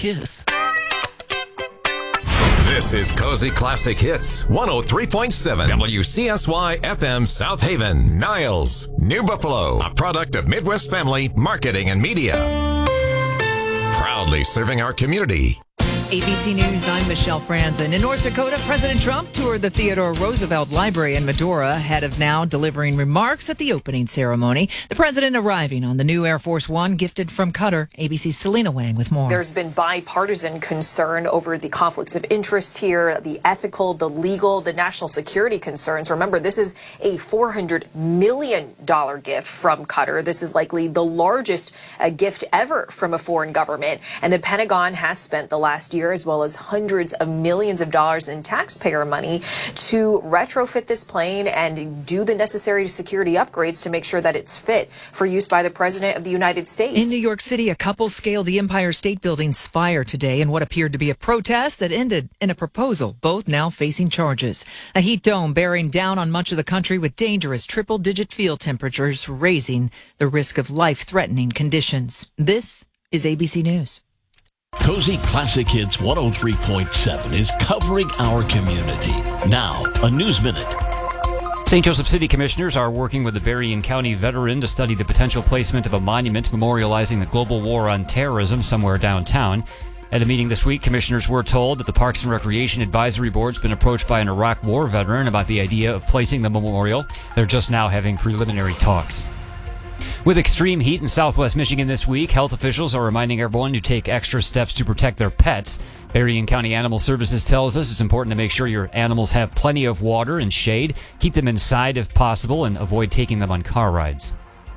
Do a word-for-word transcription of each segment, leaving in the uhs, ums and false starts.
kiss. This is Cozy Classic Hits, one oh three point seven W C S Y F M South Haven, Niles, New Buffalo, a product of Midwest Family Marketing and Media. Proudly serving our community. A B C News, I'm Michelle Franzen. In North Dakota, President Trump toured the Theodore Roosevelt Library in Medora, ahead of now delivering remarks at the opening ceremony. The president arriving on the new Air Force One gifted from Qatar. A B C's Selena Wang with more. There's been bipartisan concern over the conflicts of interest here, the ethical, the legal, the national security concerns. Remember, this is a four hundred million dollars gift from Qatar. This is likely the largest uh, gift ever from a foreign government. And the Pentagon has spent the last year as well as hundreds of millions of dollars in taxpayer money to retrofit this plane and do the necessary security upgrades to make sure that it's fit for use by the President of the United States. In New York City, a couple scaled the Empire State Building's spire today in what appeared to be a protest that ended in a proposal, both now facing charges. A heat dome bearing down on much of the country with dangerous triple-digit field temperatures, raising the risk of life-threatening conditions. This is A B C News. Cozy Classic Hits one oh three point seven is covering our community. Now, a News Minute. Saint Joseph City Commissioners are working with a Berrien County veteran to study the potential placement of a monument memorializing the global war on terrorism somewhere downtown. At a meeting this week, commissioners were told that the Parks and Recreation Advisory Board's been approached by an Iraq War veteran about the idea of placing the memorial. They're just now having preliminary talks. With extreme heat in southwest Michigan this week, health officials are reminding everyone to take extra steps to protect their pets. Berrien County Animal Services tells us it's important to make sure your animals have plenty of water and shade, keep them inside if possible, and avoid taking them on car rides.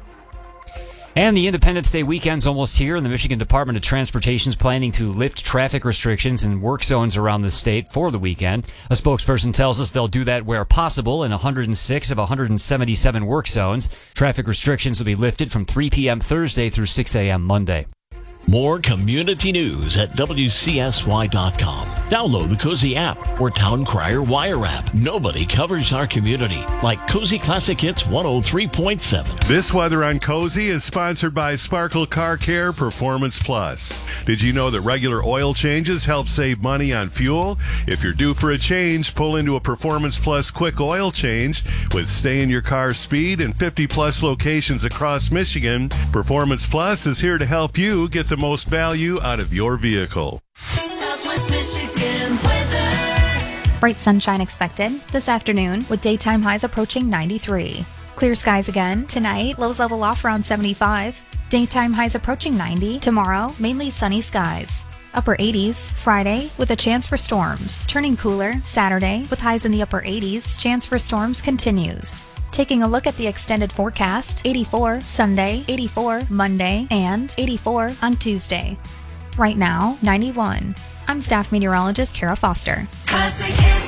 And the Independence Day weekend's almost here, and the Michigan Department of Transportation is planning to lift traffic restrictions in work zones around the state for the weekend. A spokesperson tells us they'll do that where possible in one hundred six of one hundred seventy-seven work zones. Traffic restrictions will be lifted from three p.m. Thursday through six a.m. Monday. More community news at W C S Y dot com. Download the Cozy app or Town Crier Wire app. Nobody covers our community like Cozy Classic Hits one oh three point seven. This weather on Cozy is sponsored by Sparkle Car Care Performance Plus. Did you know that regular oil changes help save money on fuel? If you're due for a change, pull into a Performance Plus quick oil change with stay in your car speed and fifty plus locations across Michigan. Performance Plus is here to help you get the most value out of your vehicle. Southwest Michigan weather. Bright sunshine expected this afternoon with daytime highs approaching ninety-three. Clear skies again tonight, lows level off around seventy-five. Daytime highs approaching ninety. Tomorrow, mainly sunny skies. Upper eighties Friday with a chance for storms. Turning cooler Saturday with highs in the upper eighties. Chance for storms continues. Taking a look at the extended forecast, eighty-four Sunday, eighty-four Monday, and eighty-four on Tuesday. Right now, ninety-one. I'm staff meteorologist Kara Foster. Classic Hits.